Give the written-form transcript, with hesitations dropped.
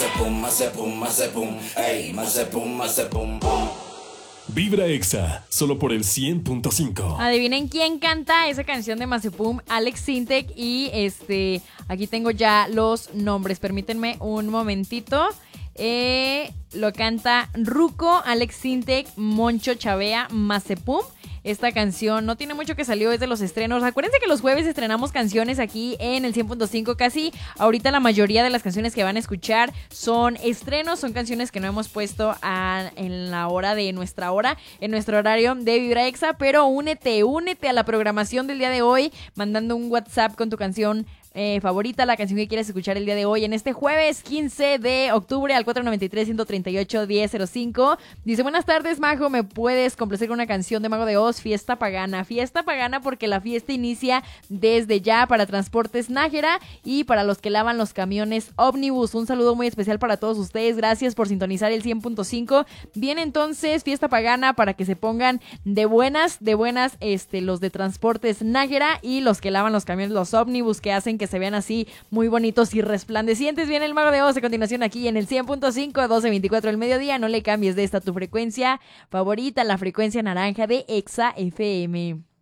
hace pum, ey, me hace pum, pum. Vibra Exa, solo por el 100.5. Adivinen quién canta esa canción de Mazepum, Alex Sintek. Y aquí tengo ya los nombres. Permítanme un momentito. Lo canta Ruco, Alex Sintek, Moncho Chavea, Mazepum. Esta canción no tiene mucho que salió, es de los estrenos. Acuérdense que los jueves estrenamos canciones aquí en el 100.5 casi. Ahorita la mayoría de las canciones que van a escuchar son estrenos, son canciones que no hemos puesto en la hora de nuestra hora, en nuestro horario de Vibra Exa. Pero únete a la programación del día de hoy, mandando un WhatsApp con tu canción favorita, la canción que quieres escuchar el día de hoy en este jueves 15 de octubre al 493-138-1005. Dice: buenas tardes, Majo, ¿me puedes complacer con una canción de Mago de Oz? Fiesta pagana porque la fiesta inicia desde ya para Transportes Nájera y para los que lavan los camiones ómnibus. Un saludo muy especial para todos ustedes, gracias por sintonizar el 100.5. Bien, entonces, fiesta pagana para que se pongan de buenas los de Transportes Nájera y los que lavan los camiones, los ómnibus, que hacen que se vean así muy bonitos y resplandecientes. Viene el Mago de Oz a continuación aquí en el 100.5 a 12:24 del mediodía. No le cambies de esta tu frecuencia favorita, la frecuencia naranja de Exa FM.